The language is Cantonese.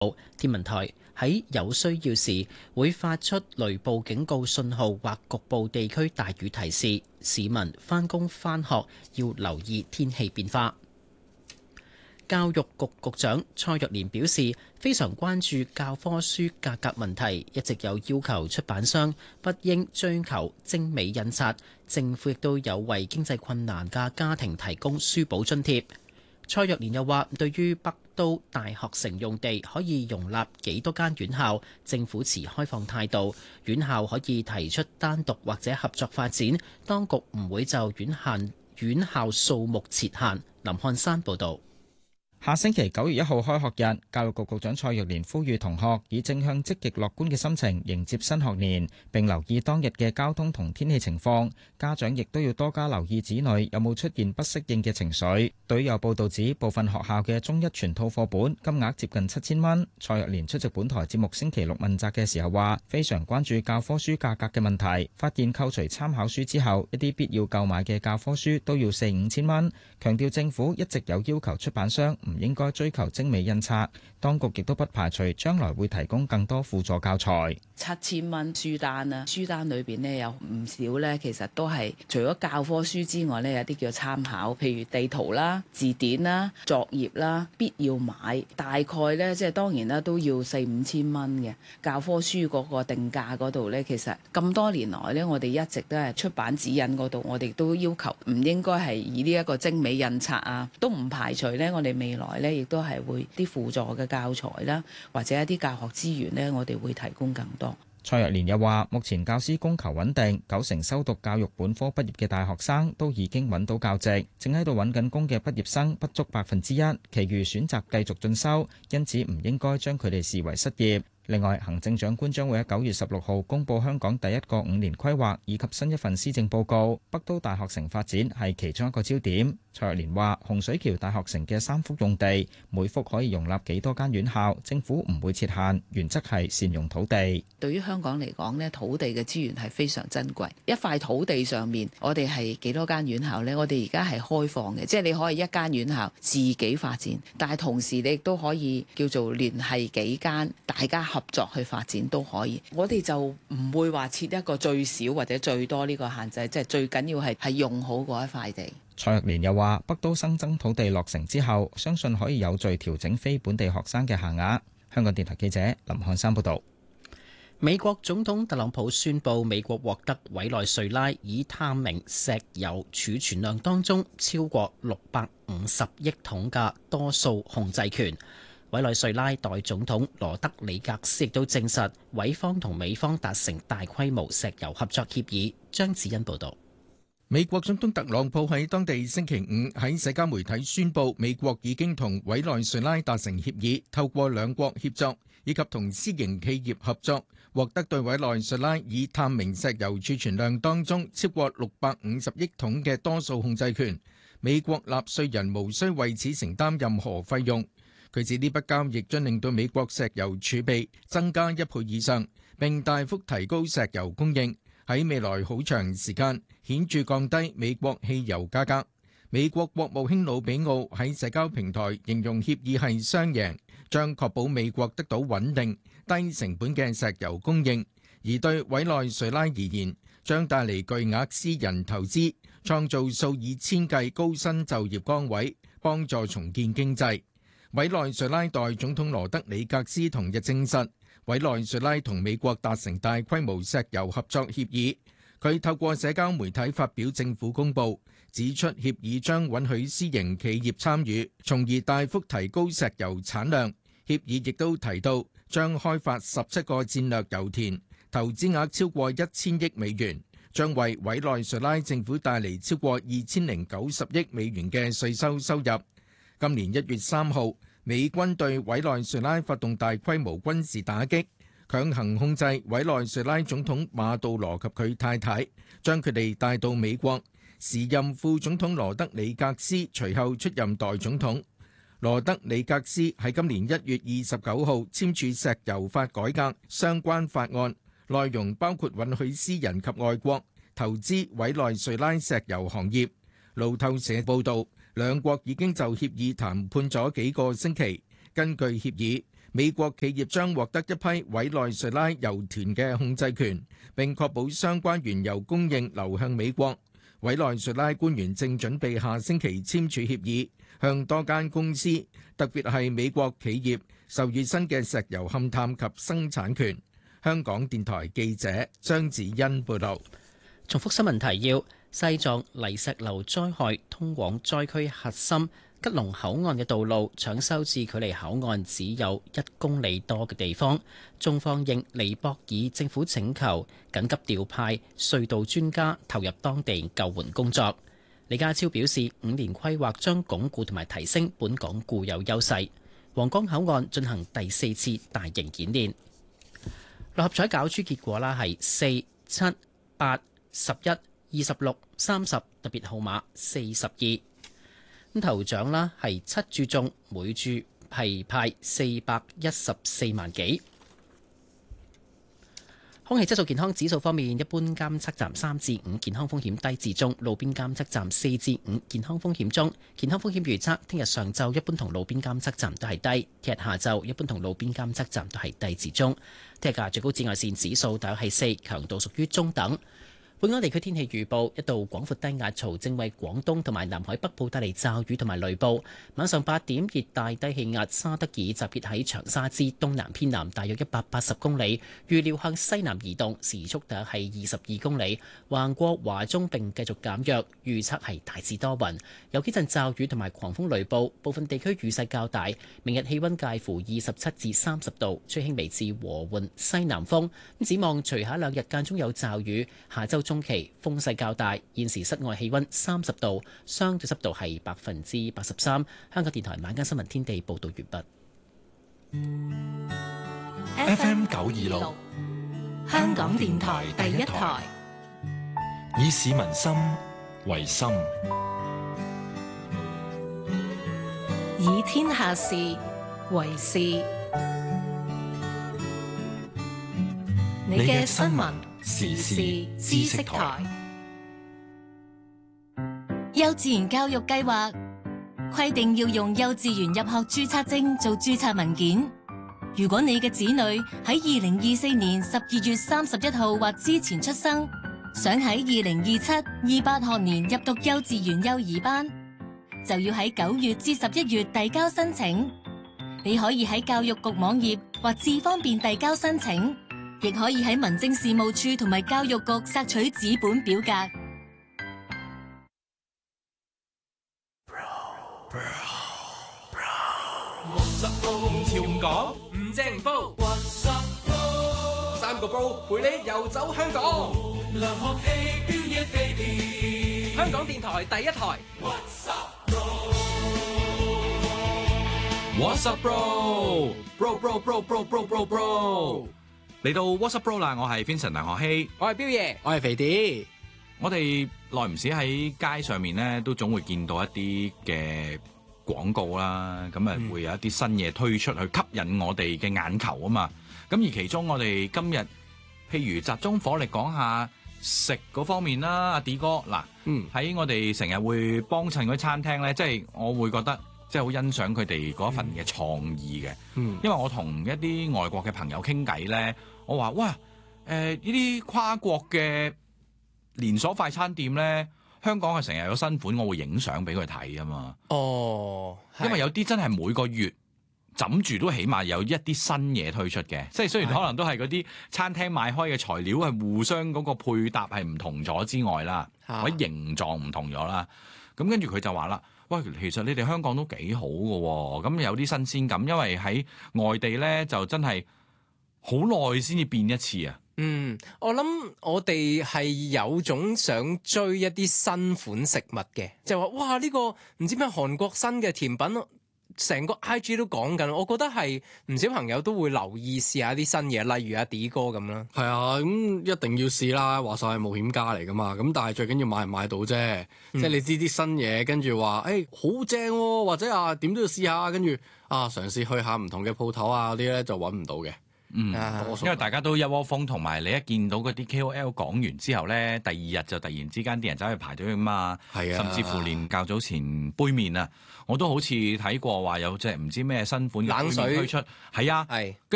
天文台喺有需要時會發出雷暴警告信號或局部地區大雨提示，市民返工返學要留意天氣變化。教育局局長蔡若蓮表示，非常關注教科書價格問題，一直有要求出版商不應追求精美印刷，政府亦都有為經濟困難嘅家庭提供書簿津貼。蔡若蓮又話，對於北都大學城用地可以容納幾多間院校，政府持開放態度，院校可以提出單獨或者合作發展，當局唔會就院校數目設限。林漢山報導。 下星期9月1號開學日，教育局局長蔡若蓮呼籲同學以正向積極樂觀嘅心情迎接新學年，並留意當日嘅交通同天氣情況。家長亦都要多加留意子女有冇出現不適應嘅情緒。對於有報道指部分學校嘅中一全套課本金額接近7000蚊，蔡若蓮出席本台節目星期六問責嘅時候話，非常關注教科書價格嘅問題，發現扣除參考書之後，一啲必要購買嘅教科書都要4、5千蚊，強調政府一直有要求出版商唔應該追求精美印刷，當局亦都不排除將來會提供更多輔助教材。 7000蚊書單啊，書單裏邊呢有唔少呢，其實都係除咗教科書之外呢，有啲叫參考，譬如地圖啦、字典啦、作業啦，必要買。大概呢，即係當然啦，都要4、5千蚊嘅教科書嗰個定價嗰度呢，其實咁多年來呢，我哋一直都係出版指引嗰度，我哋都要求唔應該係以呢一個精美印刷啊，都唔排除呢，我哋未來呢亦都係會啲輔助嘅教材啦，或者一啲教學資源呢，我哋會提供更多。 蔡若蓮又話，目前教師供求穩定，90%修讀教育本科畢業嘅大學生都已經揾到教職，正喺度揾緊工嘅畢業生不足1%，其餘選擇繼續進修，因此唔應該將佢哋視為失業。另外，行政長官將會喺9月16號公佈香港第一個5年規劃以及新一份施政報告，北都大學城發展係其中一個焦點。蔡若蓮話，洪水橋大學城嘅3幅用地，每幅可以容納幾多間院校，政府唔會設限，原則係善用土地。 對於香港嚟講呢，土地嘅資源係非常珍貴，一塊土地上面，我哋係幾多間院校呢？我哋而家係開放嘅，即係你可以一間院校自己發展，但係同時你亦都可以叫做聯繫幾間，大家合作去發展都可以。我哋就唔會話設一個最少或者最多呢個限制，即係最緊要係用好嗰一塊地。 蔡若蓮又話，北都新增土地落成之後，相信可以有序調整非本地學生嘅限額。香港電台記者林漢山報導。 美國總統特朗普宣布，美國獲得委內瑞拉已探明石油儲存量當中超過650億桶嘅多數控制權。委內瑞拉代總統羅德里格斯亦都證實，委方同美方達成大規模石油合作協議。張子欣報導。 美國總統特朗普喺當地星期五喺社交媒體宣布，美國已經同委內瑞拉達成協議，透過兩國協作以及同私營企業合作，獲得對委內瑞拉已探明石油儲存量當中超過650億桶嘅多數控制權。美國納稅人無需為此承擔任何費用。佢指呢筆交易將令到美國石油儲備增加1倍以上，並大幅提高石油供應，喺未來好長時間顯著降低美國汽油價格。美國國務卿魯比奧喺社交平台形容協議係雙贏，將確保美國得到穩定、低成本嘅石油供應，而對委內瑞拉而言，將帶嚟巨額私人投資，創造數以千計高薪就業崗位，幫助重建經濟。委內瑞拉代總統羅德里格斯同日證實，委內瑞拉同美國達成大規模石油合作協議。佢透過社交媒體發表政府公佈，指出協議將允許私營企業參與，從而大幅提高石油產量。協議亦都提到將開發17個戰略油田，投資額超過1000億美元，將為委內瑞拉政府帶嚟超過2090億美元嘅稅收入。今年1月3號，美軍對委內瑞拉發動大規模軍事打擊，強行控制委內瑞拉總統馬杜羅及佢太太，將佢哋帶到美國。時任副總統羅德里格斯隨後出任代總統。羅德里格斯喺今年1月29號簽署石油法改革相關法案，內容包括允許私人及外國投資委內瑞拉石油行業。路透社報導，兩國已經就協議談判咗幾個星期。根據協議， 美國企業將獲得一批委內瑞拉油田嘅控制權，並確保相關原油供應流向美國。委內瑞拉官員正準備下星期簽署協議，向多間公司，特別係美國企業，授予新嘅石油勘探及生產權。香港電台記者張子欣報導。 重複新聞提要：西藏泥石流災害通往災區核心吉隆口岸嘅道路搶修至距離口岸只有1公里多嘅地方。中方應尼泊爾政府請求，緊急調派隧道專家投入當地救援工作。李家超表示，5年規劃將鞏固同埋提升本港固有優勢。皇崗口岸進行第4次大型演練。六合彩攪珠結果啦係4、7、8、11、26、30，特別號碼42。咁頭獎啦係7注中，每注係派414萬幾。空氣質素健康指數方面，一般監測站3至5，健康風險低至中；路邊監測站4至5，健康風險中。健康風險預測：聽日上晝一般同路邊監測站都係低，聽日下晝一般同路邊監測站都係低至中。聽日嘅最高紫外線指數大約係4，強度屬於中等。本港地區天氣預報：一道廣闊低壓槽正為廣東同埋南海北部帶嚟驟雨同埋雷暴。晚上8點，熱帶低氣壓沙德爾集結喺長沙之東南偏南大約180公里，預料向西南移動，時速大約係22公里，橫過華中並繼續減弱。預測係大致多雲，有幾陣驟雨同埋狂風雷暴，部分地區雨勢較大。明日氣温介乎27至30度，吹輕微至和緩西南風。展望隨下2日間中有驟雨，下週中期風勢較大。現時室外氣温30度，相對濕度係83%。香港電台晚間新聞天地報道完畢。FM 926，香港電台第一台，以市民心為心，以天下事為事。你嘅新聞時事知識台。 幼稚園教育計劃規定要用幼稚園入學註冊證做註冊文件。如果你嘅子女喺2024年12月31號或之前出生，想喺2027-28學年入讀幼稚園幼兒班，就要喺9月至11月遞交申請。你可以喺教育局網頁或智方便遞交申請，亦可以喺民政事務處同埋教育局索取紙本表格。 潮唔講，唔正唔煲，3個煲陪你遊走香港。香港電台第一台。What's up, bro? Bro, bro, bro, bro, bro, bro, bro. 嚟到 What's up, bro 啦！我係 Vincent 梁學希， 我係彪爺，我係肥啲。 我哋耐唔時喺街上面咧，都總會見到一啲嘅廣告啦，咁啊會有一啲新嘢推出去吸引我哋嘅眼球啊嘛。咁而其中我哋今日譬如集中火力講下食嗰方面啦，阿 D 哥嗱，喺我哋成日會幫襯嗰啲餐廳咧，即係我會覺得即係好欣賞佢哋嗰份嘅創意嘅。因為我同一啲外國嘅朋友傾偈咧，我話哇，呢啲跨國嘅連鎖快餐店咧，香港係成日有新款，我會影相俾佢睇啊嘛。 哦， 因為有啲真係每個月枕住都起碼有一啲新嘢推出嘅，即係雖然可能都係嗰啲餐廳買開嘅材料係互相嗰個配搭係唔同咗之外啦，或者形狀唔同咗啦。咁跟住佢就話啦，喂，其實你哋香港都幾好㗎喎，咁有啲新鮮感，因為喺外地咧就真係好耐先至變一次啊。 我諗我哋係有種想追一啲新款食物嘅，就話哇呢個唔知咩韓國新嘅甜品，成個 IG 都講緊。我覺得係唔少朋友都會留意試下啲新嘢，例如阿 D 哥咁啦。 係啊，咁一定要試啦，話晒係冒險家嚟噶嘛。咁但係最緊要買唔買到啫，即係你知啲新嘢，跟住話好正喎，或者點都要試下，跟住嘗試去下唔同嘅鋪頭啊嗰啲咧就揾唔到嘅。 因為大家都一窩蜂，同埋你一見到嗰啲 KOL 講完之後咧，第二日就突然之間啲人走去排隊啊嘛， 係啊， 甚至乎連較早前杯麵啊，我都好似睇過話有隻唔知咩新款嘅杯麵推出，係啊， 係。